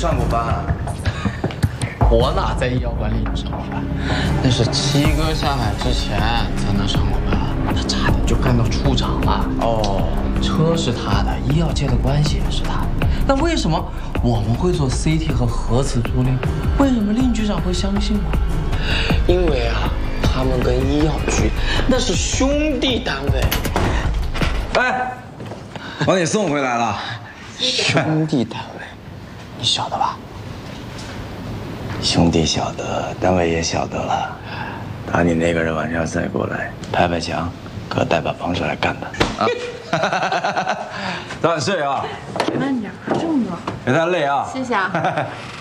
上过班啊？ 我哪在医药管理里上过班？那是七哥下海之前才能上过班，他差点就干到处长了。 哦， 车是他的，医药界的关系也是他的。那为什么我们会做 CT 和核磁助力？为什么令局长会相信我？因为啊，他们跟医药局那是兄弟单位。 哎，把你送回来了。 兄弟单位，你晓得吧？ 兄弟晓得，单位也晓得了。打你那个人晚上再过来拍拍墙，哥带把帮手来干他。啊，早点睡啊。 慢点，这么热。 别太累啊。 谢谢啊。